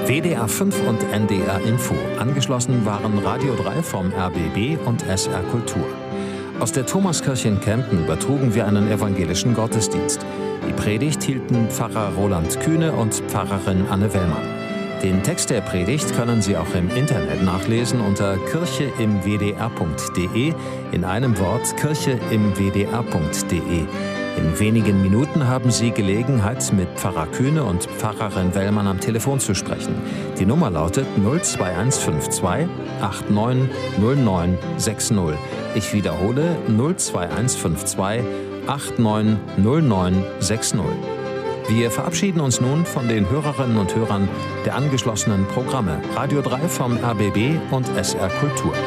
WDR 5 und NDR Info. Angeschlossen waren Radio 3 vom RBB und SR Kultur. Aus der Thomaskirche in Kempten übertrugen wir einen evangelischen Gottesdienst. Die Predigt hielten Pfarrer Roland Kühne und Pfarrerin Anne Wellmann. Den Text der Predigt können Sie auch im Internet nachlesen unter kircheimwdr.de, in einem Wort kircheimwdr.de. In wenigen Minuten haben Sie Gelegenheit, mit Pfarrer Kühne und Pfarrerin Wellmann am Telefon zu sprechen. Die Nummer lautet 02152 890960. Ich wiederhole 02152 890960. Wir verabschieden uns nun von den Hörerinnen und Hörern der angeschlossenen Programme Radio 3 vom RBB und SR Kultur.